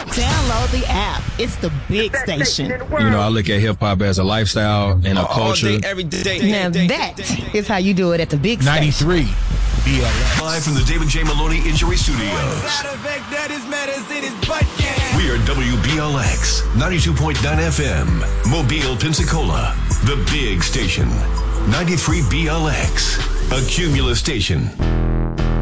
Download the app. It's the big station. You know, I look at hip-hop as a lifestyle and a culture. All day, every day. Now that is how you do it at the big station. 93 BLX. Live from the David J. Maloney Injury Studios. We are WBLX 92.9 FM, Mobile, Pensacola. The big station. 93 BLX, a Cumulus station.